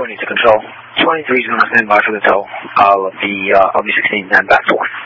Joining to control. 23's on standby for the tow. I'll be 16 and back 4.